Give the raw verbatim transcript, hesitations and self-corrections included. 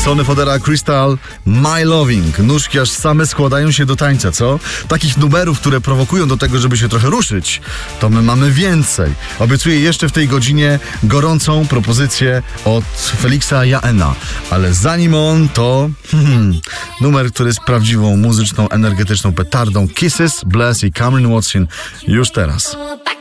Sony Fodera Crystal, My Loving. Nóżki aż same składają się do tańca, co? Takich numerów, które prowokują do tego, żeby się trochę ruszyć, to my mamy więcej. Obiecuję jeszcze w tej godzinie gorącą propozycję od Feliksa Jaena. Ale zanim on, to hmm, numer, który jest prawdziwą muzyczną, energetyczną petardą. Kisses, Bless i Cameron Watson już teraz.